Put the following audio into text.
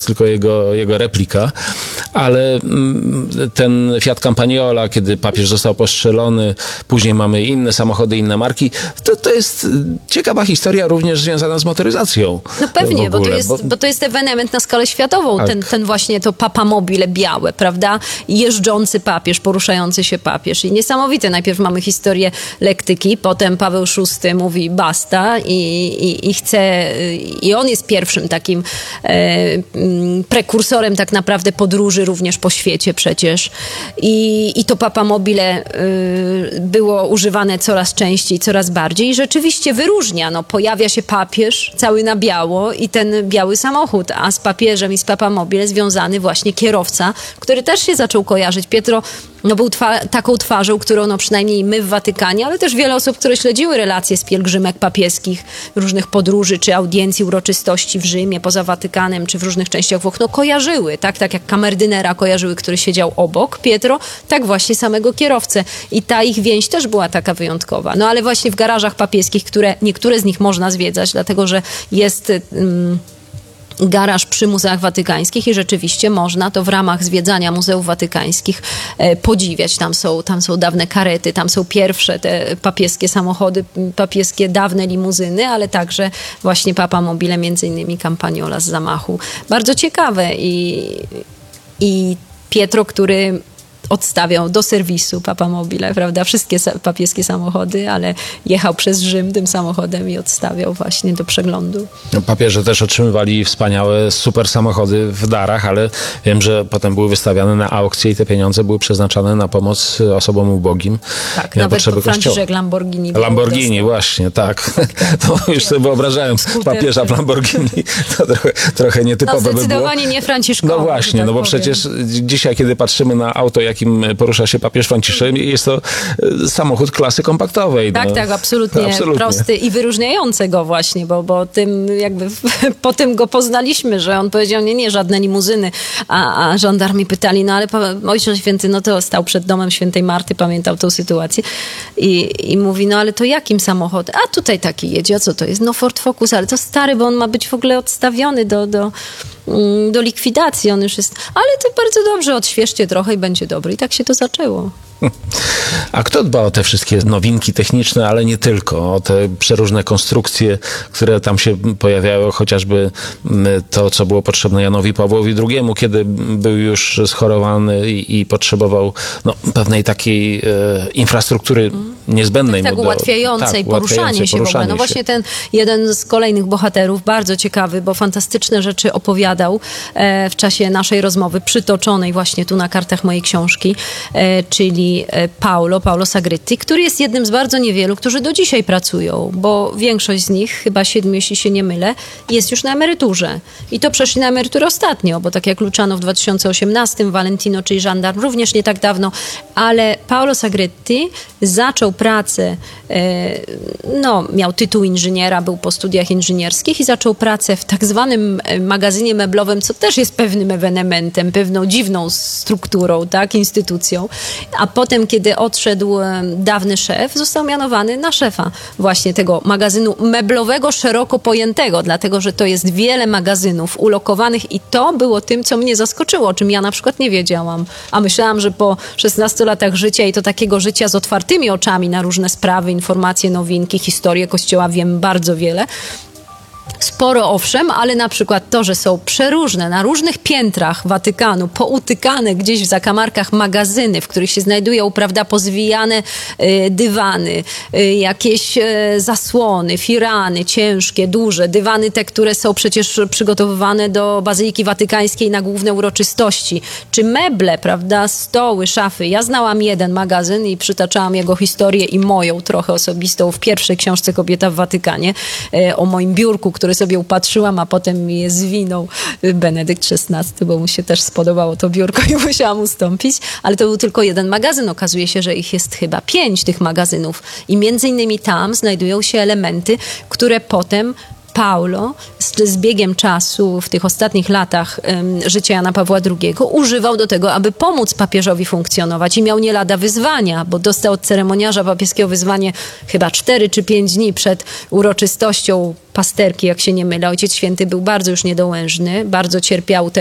tylko jego replika, ale ten Fiat Campagnola, kiedy papież został postrzelony, później mamy inne samochody, inne marki, to jest ciekawa historia również związana z motoryzacją. No pewnie, bo to jest ewenement na skalę światową, tak. ten właśnie to papamobile białe, prawda? Jeżdżący papież, poruszający się papież. I niesamowite. Najpierw mamy historię lektyki, potem Paweł VI mówi basta i chce, i on jest pierwszym takim prekursorem tak naprawdę podróży również po świecie przecież. I to papamobile było używane coraz częściej, coraz bardziej i rzeczywiście wyróżnia. No, pojawia się papież cały na biało i ten biały samochód, a z papieżem i z papamobile związany właśnie kierowca, który też się zaczął kojarzyć. Pietro był taką twarzą, którą przynajmniej my w Watykanie, ale też wiele osób, które śledziły relacje z pielgrzymek papieskich, różnych podróży czy audiencji, uroczystości w Rzymie, poza Watykanem, czy w różnych częściach Włoch, kojarzyły, tak jak kamerdynera kojarzyły, który siedział obok Pietro, tak właśnie samego kierowcę. I ta ich więź też była taka wyjątkowa. No ale właśnie w garażach papieskich, niektóre z nich można zwiedzać, dlatego że jest garaż przy Muzeach Watykańskich i rzeczywiście można to w ramach zwiedzania Muzeów Watykańskich podziwiać. Tam są dawne karety, tam są pierwsze te papieskie samochody, papieskie dawne limuzyny, ale także właśnie papamobile, między innymi Campagnola z zamachu. Bardzo ciekawe i Pietro, który odstawiał do serwisu papamobile, prawda, wszystkie papieskie samochody, ale jechał przez Rzym tym samochodem i odstawiał właśnie do przeglądu. Papieże też otrzymywali wspaniałe super samochody w darach, ale wiem, że potem były wystawiane na aukcje i te pieniądze były przeznaczane na pomoc osobom ubogim. Tak, nawet Franciszek Lamborghini. Lamborghini, właśnie, tak. To już sobie wyobrażałem papieża w Lamborghini. To trochę nietypowe by było. Zdecydowanie nie Franciszkowe. No właśnie, tak bo przecież dzisiaj, kiedy patrzymy na auto, jakim porusza się papież Franciszek, jest to samochód klasy kompaktowej. Tak, absolutnie prosty i wyróżniający go właśnie, bo tym jakby po tym go poznaliśmy, że on powiedział, nie, żadne limuzyny, a żandarmi pytali, no ale Ojciec Święty, to stał przed domem świętej Marty, pamiętał tą sytuację i mówi, no ale to jakim samochodem? A tutaj taki jedzie, a co to jest? No Ford Focus, ale to stary, bo on ma być w ogóle odstawiony do likwidacji, on już jest, ale to bardzo dobrze, odświeżcie trochę i będzie dobry. I tak się to zaczęło. A kto dba o te wszystkie nowinki techniczne, ale nie tylko, o te przeróżne konstrukcje, które tam się pojawiały, chociażby to, co było potrzebne Janowi Pawłowi II, kiedy był już schorowany i potrzebował pewnej takiej infrastruktury niezbędnej. Tak, ułatwiającej poruszanie się w ogóle. No właśnie ten jeden z kolejnych bohaterów, bardzo ciekawy, bo fantastyczne rzeczy opowiadał w czasie naszej rozmowy, przytoczonej właśnie tu na kartach mojej książki, czyli Paolo Sagretti, który jest jednym z bardzo niewielu, którzy do dzisiaj pracują, bo większość z nich, chyba 7, jeśli się nie mylę, jest już na emeryturze. I to przeszli na emeryturę ostatnio, bo tak jak Luciano w 2018, Valentino, czyli żandarm, również nie tak dawno, ale Paolo Sagretti zaczął pracę, miał tytuł inżyniera, był po studiach inżynierskich i zaczął pracę w tak zwanym magazynie meblowym, co też jest pewnym ewenementem, pewną dziwną strukturą, tak, instytucją, a potem, kiedy odszedł dawny szef, został mianowany na szefa właśnie tego magazynu meblowego, szeroko pojętego, dlatego, że to jest wiele magazynów ulokowanych i to było tym, co mnie zaskoczyło, o czym ja na przykład nie wiedziałam. A myślałam, że po 16 latach życia i to takiego życia z otwartymi oczami na różne sprawy, informacje, nowinki, historię Kościoła wiem bardzo wiele. Sporo owszem, ale na przykład to, że są przeróżne, na różnych piętrach Watykanu, poutykane gdzieś w zakamarkach magazyny, w których się znajdują, prawda, pozwijane dywany, jakieś zasłony, firany ciężkie, duże, dywany te, które są przecież przygotowywane do Bazyliki Watykańskiej na główne uroczystości, czy meble, prawda, stoły, szafy. Ja znałam jeden magazyn i przytaczałam jego historię i moją trochę osobistą w pierwszej książce Kobieta w Watykanie, o moim biurku, który sobie upatrzyłam, a potem mi je zwinął Benedykt XVI, bo mu się też spodobało to biurko i musiałam ustąpić, ale to był tylko jeden magazyn. Okazuje się, że ich jest chyba 5 tych magazynów i między innymi tam znajdują się elementy, które potem Paolo z biegiem czasu w tych ostatnich latach życia Jana Pawła II używał do tego, aby pomóc papieżowi funkcjonować i miał nie lada wyzwania, bo dostał od ceremoniarza papieskiego wyzwanie chyba 4 czy 5 dni przed uroczystością pasterki, jak się nie mylę. Ojciec Święty był bardzo już niedołężny, bardzo cierpiał